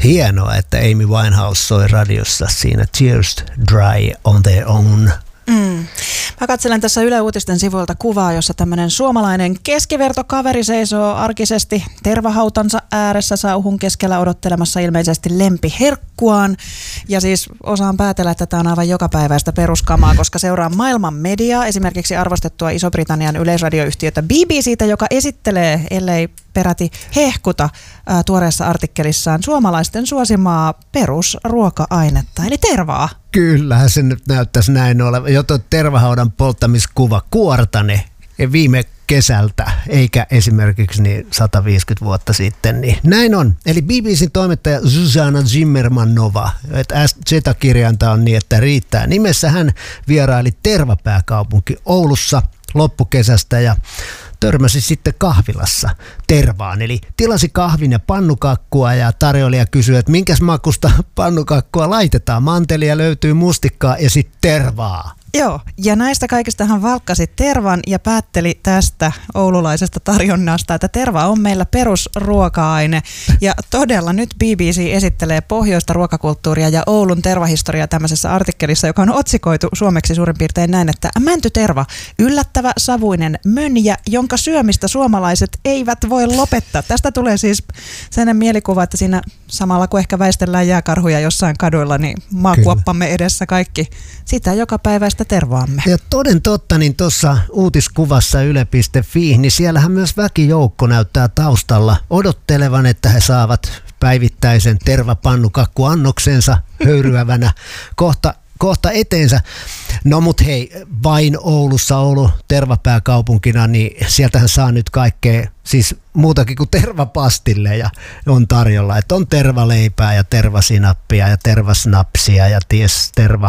Hienoa, että Amy Winehouse soi radiossa siinä Tears Dry on Their Own. Mä katselen tässä Yle Uutisten sivuilta kuvaa, jossa tämmöinen suomalainen keskivertokaveri seisoo arkisesti tervahautansa ääressä sauhun keskellä odottelemassa ilmeisesti lempiherkkuaan. Ja siis osaan päätellä, että tämä on aivan jokapäiväistä peruskamaa, koska seuraa maailman mediaa, esimerkiksi arvostettua Iso-Britannian yleisradioyhtiötä BBCtä, joka esittelee, ellei peräti hehkuta tuoreessa artikkelissaan suomalaisten suosimaa perusruoka-ainetta, eli tervaa. Kyllähän se nyt näyttäisi näin olevan. Jo tuo tervahaudan polttamiskuva kuortane viime kesältä, eikä esimerkiksi niin 150 vuotta sitten. Niin näin on. Eli BBCn toimittaja Zuzana Zimmermanova, että Z-kirjainta on niin, että riittää. Nimessä hän vieraili tervapääkaupunki Oulussa loppukesästä ja törmäsi sitten kahvilassa tervaan. Eli tilasi kahvin ja pannukakkua ja tarjoilija kysyi, että minkäs makusta pannukakkua laitetaan. Mantelia löytyy, mustikkaa ja sitten tervaa. Joo, ja näistä kaikista hän valkkasi tervan ja päätteli tästä oululaisesta tarjonnasta, että terva on meillä perusruoka-aine. Ja todella nyt BBC esittelee pohjoista ruokakulttuuria ja Oulun tervahistoriaa tämmöisessä artikkelissa, joka on otsikoitu suomeksi suurin piirtein näin, että mäntyterva, yllättävä savuinen mönjä, jonka syömistä suomalaiset eivät voi lopettaa. Tästä tulee siis sellainen mielikuva, että siinä samalla kun ehkä väistellään jääkarhuja jossain kaduilla, niin maakuoppamme edessä kaikki sitä joka päiväistä tervaamme. Ja toden totta, niin tuossa uutiskuvassa yle.fi, niin siellähän myös väkijoukko näyttää taustalla odottelevan, että he saavat päivittäisen tervapannukakkuannoksensa höyryävänä kohta eteensä. No mut hei, vain Oulussa, Oulu tervapääkaupunkina, niin sieltähän saa nyt kaikkea, siis muutakin kuin tervapastilleja on tarjolla. Että on tervaleipää ja tervasinappia ja tervasnapsia ja ties